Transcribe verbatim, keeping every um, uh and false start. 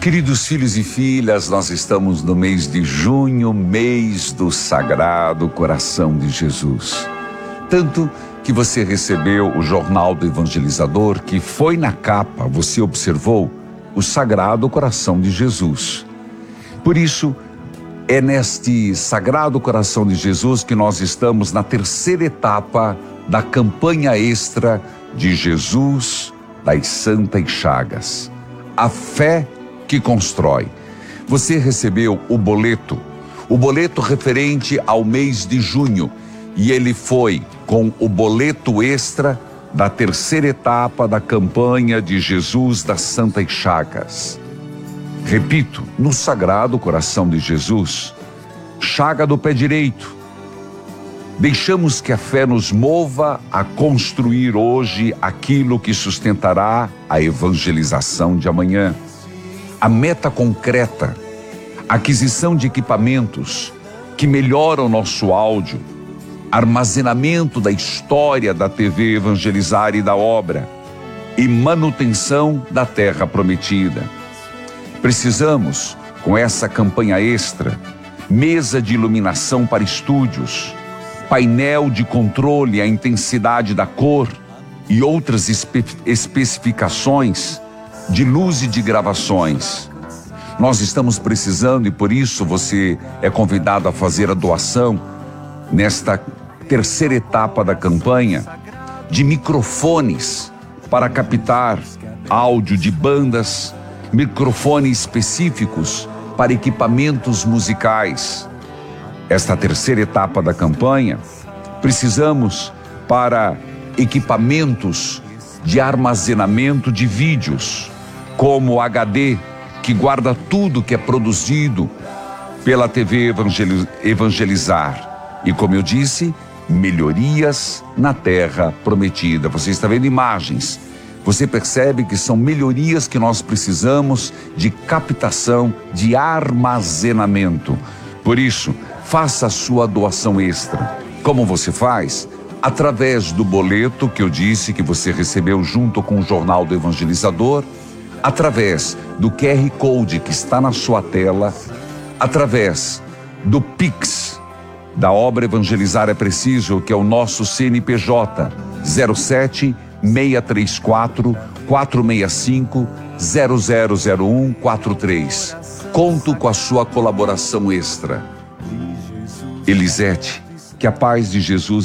Queridos filhos e filhas, nós estamos no mês de junho, mês do Sagrado Coração de Jesus. Tanto que você recebeu o Jornal do Evangelizador, que foi na capa, você observou o Sagrado Coração de Jesus. Por isso, é neste Sagrado Coração de Jesus que nós estamos na terceira etapa da campanha extra de Jesus das Santas Chagas. A fé que constrói. Você recebeu o boleto, o boleto referente ao mês de junho, e ele foi com o boleto extra da terceira etapa da campanha de Jesus das Santas Chagas. Repito, no Sagrado Coração de Jesus, chaga do pé direito. Deixamos que a fé nos mova a construir hoje aquilo que sustentará a evangelização de amanhã. A meta concreta, aquisição de equipamentos que melhoram nosso áudio, armazenamento da história da T V Evangelizar e da obra e manutenção da Terra Prometida. Precisamos, com essa campanha extra, mesa de iluminação para estúdios, painel de controle à intensidade da cor e outras espe- especificações de luz e de gravações. Nós estamos precisando, e por isso você é convidado a fazer a doação nesta terceira etapa da campanha, de microfones para captar áudio de bandas, microfones específicos para equipamentos musicais. Esta terceira etapa da campanha, precisamos para equipamentos de armazenamento de vídeos, como o H D, que guarda tudo que é produzido pela T V Evangelizar. E como eu disse, melhorias na Terra Prometida. Você está vendo imagens. Você percebe que são melhorias que nós precisamos de captação, de armazenamento. Por isso, faça a sua doação extra. Como você faz? Através do boleto que eu disse que você recebeu junto com o Jornal do Evangelizador, através do Q R Code que está na sua tela, através do Pix da obra Evangelizar é Preciso, que é o nosso C N P J zero sete seis três quatro quatro seis cinco zero zero zero um quatro três. Conto com a sua colaboração extra. Elisete, que a paz de Jesus